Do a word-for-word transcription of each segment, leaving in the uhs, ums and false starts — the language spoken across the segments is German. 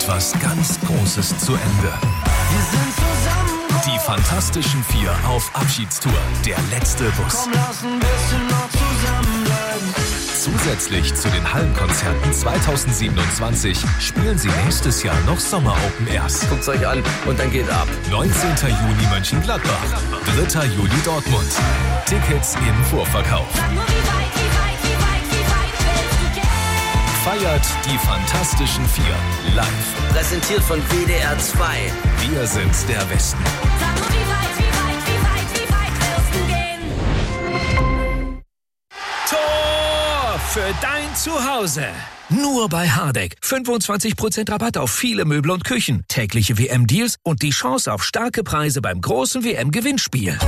etwas ganz Großes zu Ende. Wir sind zusammen. Die Fantastischen Vier auf Abschiedstour. Der letzte Bus. Komm, lass ein bisschen noch zusammenbleiben. Zusätzlich zu den Hallenkonzerten zweitausendsiebenundzwanzig spielen sie nächstes Jahr noch Sommer-Open Airs. Guckt's euch an und dann geht ab. neunzehnten Juni Mönchengladbach, dritten Juli Dortmund. Tickets im Vorverkauf. Feiert die Fantastischen Vier live. Präsentiert von W D R zwei. Wir sind der Westen. Tor für dein Zuhause. Nur bei Hardegg. fünfundzwanzig Prozent Rabatt auf viele Möbel und Küchen. Tägliche W M-Deals und die Chance auf starke Preise beim großen W M-Gewinnspiel.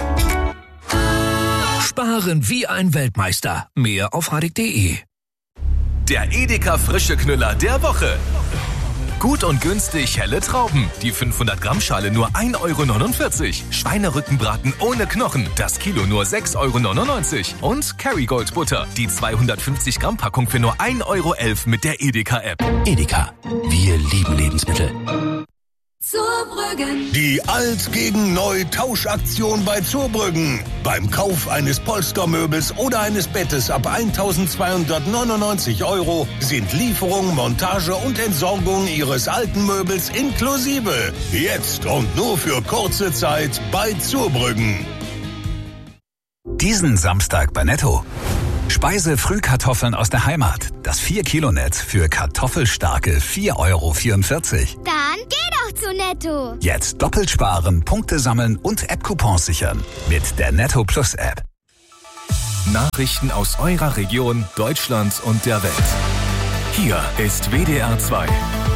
Sparen wie ein Weltmeister. Mehr auf hardegg punkt de. Der Edeka Frische Knüller der Woche. Gut und günstig helle Trauben. Die fünfhundert Gramm Schale nur ein Euro neunundvierzig. Schweinerückenbraten ohne Knochen. Das Kilo nur sechs Euro neunundneunzig. Und Kerrygold Butter. Die zweihundertfünfzig Gramm Packung für nur ein Euro elf mit der Edeka App. Edeka. Wir lieben Lebensmittel. Zurbrüggen. Die Alt gegen Neu Tauschaktion bei Zurbrüggen. Beim Kauf eines Polstermöbels oder eines Bettes ab eintausendzweihundertneunundneunzig Euro sind Lieferung, Montage und Entsorgung Ihres alten Möbels inklusive. Jetzt und nur für kurze Zeit bei Zurbrüggen. Diesen Samstag bei Netto. Speise-Frühkartoffeln aus der Heimat. Das vier Kilo Netz für kartoffelstarke vier Euro vierundvierzig. Dann geh doch zu Netto. Jetzt doppelt sparen, Punkte sammeln und App-Coupons sichern. Mit der Netto Plus App. Nachrichten aus eurer Region, Deutschland und der Welt. Hier ist W D R zwei.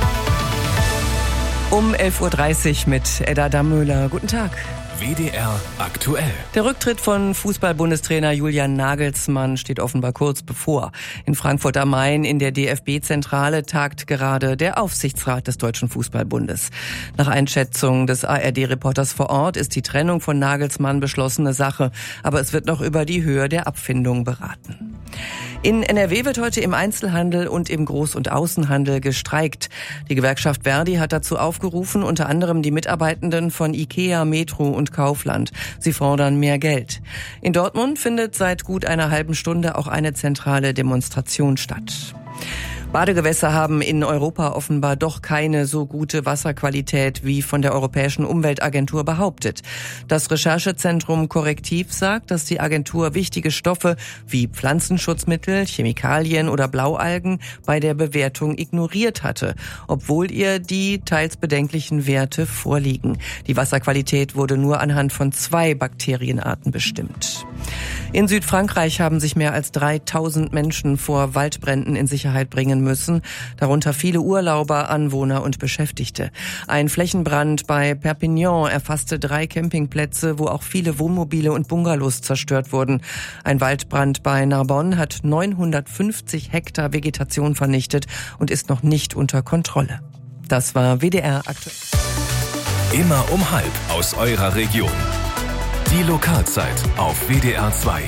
Um elf Uhr dreißig mit Edda Dammöhler. Guten Tag. W D R aktuell. Der Rücktritt von Fußball-Bundestrainer Julian Nagelsmann steht offenbar kurz bevor. In Frankfurt am Main in der D F B-Zentrale tagt gerade der Aufsichtsrat des Deutschen Fußballbundes. Nach Einschätzung des A R D-Reporters vor Ort ist die Trennung von Nagelsmann beschlossene Sache, aber es wird noch über die Höhe der Abfindung beraten. In N R W wird heute im Einzelhandel und im Groß- und Außenhandel gestreikt. Die Gewerkschaft Verdi hat dazu aufgerufen, unter anderem die Mitarbeitenden von IKEA, Metro und Kaufland. Sie fordern mehr Geld. In Dortmund findet seit gut einer halben Stunde auch eine zentrale Demonstration statt. Badegewässer haben in Europa offenbar doch keine so gute Wasserqualität wie von der Europäischen Umweltagentur behauptet. Das Recherchezentrum Korrektiv sagt, dass die Agentur wichtige Stoffe wie Pflanzenschutzmittel, Chemikalien oder Blaualgen bei der Bewertung ignoriert hatte, obwohl ihr die teils bedenklichen Werte vorliegen. Die Wasserqualität wurde nur anhand von zwei Bakterienarten bestimmt. In Südfrankreich haben sich mehr als dreitausend Menschen vor Waldbränden in Sicherheit bringen müssen, darunter viele Urlauber, Anwohner und Beschäftigte. Ein Flächenbrand bei Perpignan erfasste drei Campingplätze, wo auch viele Wohnmobile und Bungalows zerstört wurden. Ein Waldbrand bei Narbonne hat neunhundertfünfzig Hektar Vegetation vernichtet und ist noch nicht unter Kontrolle. Das war W D R aktuell. Immer um halb aus eurer Region. Die Lokalzeit auf W D R zwei.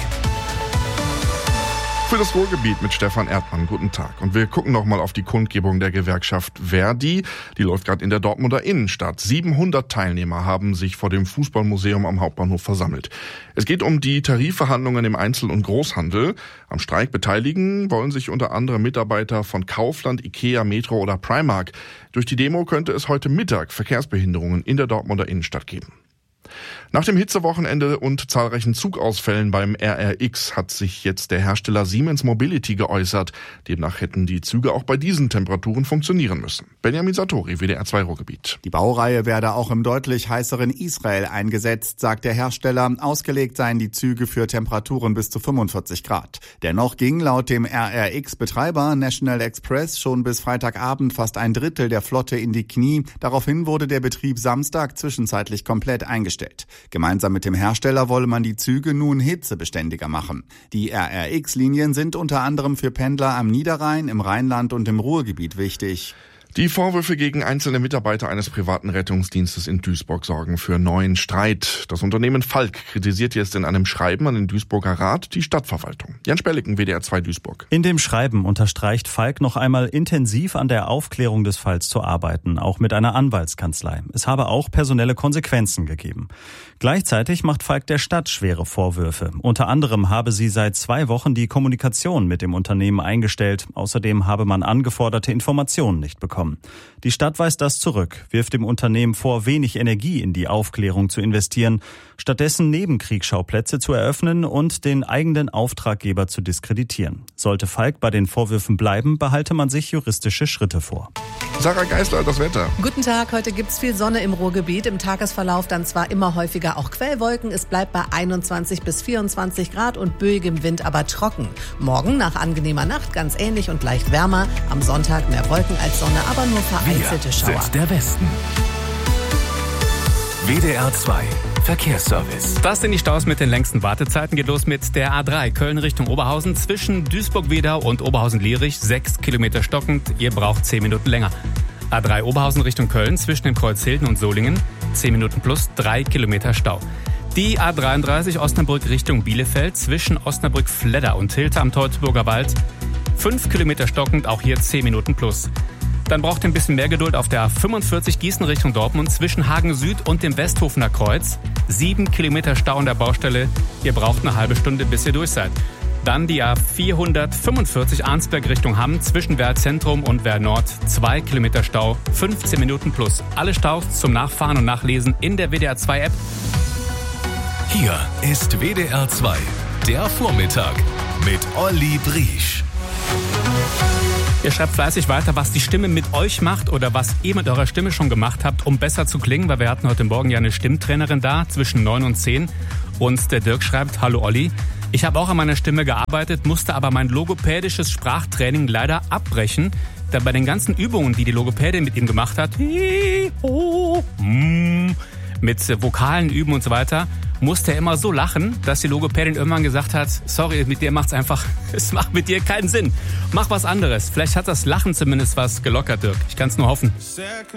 Für das Ruhrgebiet mit Stefan Erdmann. Guten Tag. Und wir gucken nochmal auf die Kundgebung der Gewerkschaft Verdi. Die läuft gerade in der Dortmunder Innenstadt. siebenhundert Teilnehmer haben sich vor dem Fußballmuseum am Hauptbahnhof versammelt. Es geht um die Tarifverhandlungen im Einzel- und Großhandel. Am Streik beteiligen wollen sich unter anderem Mitarbeiter von Kaufland, IKEA, Metro oder Primark. Durch die Demo könnte es heute Mittag Verkehrsbehinderungen in der Dortmunder Innenstadt geben. Nach dem Hitzewochenende und zahlreichen Zugausfällen beim R R X hat sich jetzt der Hersteller Siemens Mobility geäußert. Demnach hätten die Züge auch bei diesen Temperaturen funktionieren müssen. Benjamin Satori, W D R zwei Ruhrgebiet. Die Baureihe werde auch im deutlich heißeren Israel eingesetzt, sagt der Hersteller. Ausgelegt seien die Züge für Temperaturen bis zu fünfundvierzig Grad. Dennoch ging laut dem R R X-Betreiber National Express schon bis Freitagabend fast ein Drittel der Flotte in die Knie. Daraufhin wurde der Betrieb Samstag zwischenzeitlich komplett eingestellt. Gemeinsam mit dem Hersteller wolle man die Züge nun hitzebeständiger machen. Die R R X-Linien sind unter anderem für Pendler am Niederrhein, im Rheinland und im Ruhrgebiet wichtig. Die Vorwürfe gegen einzelne Mitarbeiter eines privaten Rettungsdienstes in Duisburg sorgen für neuen Streit. Das Unternehmen Falk kritisiert jetzt in einem Schreiben an den Duisburger Rat die Stadtverwaltung. Jan Spelliken, W D R zwei Duisburg. In dem Schreiben unterstreicht Falk noch einmal intensiv an der Aufklärung des Falls zu arbeiten, auch mit einer Anwaltskanzlei. Es habe auch personelle Konsequenzen gegeben. Gleichzeitig macht Falk der Stadt schwere Vorwürfe. Unter anderem habe sie seit zwei Wochen die Kommunikation mit dem Unternehmen eingestellt. Außerdem habe man angeforderte Informationen nicht bekommen. Die Stadt weist das zurück, wirft dem Unternehmen vor, wenig Energie in die Aufklärung zu investieren, stattdessen Nebenkriegsschauplätze zu eröffnen und den eigenen Auftraggeber zu diskreditieren. Sollte Falk bei den Vorwürfen bleiben, behalte man sich juristische Schritte vor. Sarah Geisler, das Wetter. Guten Tag, heute gibt's viel Sonne im Ruhrgebiet. Im Tagesverlauf dann zwar immer häufiger auch Quellwolken. Es bleibt bei einundzwanzig bis vierundzwanzig Grad und böigem Wind, aber trocken. Morgen nach angenehmer Nacht ganz ähnlich und leicht wärmer. Am Sonntag mehr Wolken als Sonne, aber nur vereinzelte Schauer. Wir sind der Westen. W D R zwei Verkehrsservice. Das sind die Staus mit den längsten Wartezeiten. Geht los mit der A drei Köln Richtung Oberhausen zwischen Duisburg-Wedau und Oberhausen-Lierich. Sechs Kilometer stockend. Ihr braucht zehn Minuten länger. A drei Oberhausen Richtung Köln zwischen dem Kreuz Hilden und Solingen. Zehn Minuten plus drei Kilometer Stau. Die A dreiunddreißig Osnabrück Richtung Bielefeld zwischen Osnabrück-Fledder und Hilter am Teutoburger Wald. Fünf Kilometer stockend, auch hier zehn Minuten plus. Dann braucht ihr ein bisschen mehr Geduld auf der A fünfundvierzig Gießen Richtung Dortmund zwischen Hagen Süd und dem Westhofener Kreuz. Sieben Kilometer Stau an der Baustelle. Ihr braucht eine halbe Stunde, bis ihr durch seid. Dann die A vierhundertfünfundvierzig Arnsberg Richtung Hamm zwischen Wehr Zentrum und Wehr Nord. Zwei Kilometer Stau, fünfzehn Minuten plus. Alle Staus zum Nachfahren und Nachlesen in der W D R zwei App. Hier ist W D R zwei, der Vormittag mit Olli Briesch. Ihr schreibt fleißig weiter, was die Stimme mit euch macht oder was ihr mit eurer Stimme schon gemacht habt, um besser zu klingen, weil wir hatten heute Morgen ja eine Stimmtrainerin da zwischen neun und zehn und der Dirk schreibt, hallo Olli, ich habe auch an meiner Stimme gearbeitet, musste aber mein logopädisches Sprachtraining leider abbrechen, da bei den ganzen Übungen, die die Logopädin mit ihm gemacht hat, mit Vokalen üben und so weiter, musste er immer so lachen, dass die Logopädin irgendwann gesagt hat, sorry, mit dir macht's einfach, es macht mit dir keinen Sinn. Mach was anderes. Vielleicht hat das Lachen zumindest was gelockert, Dirk. Ich kann's nur hoffen.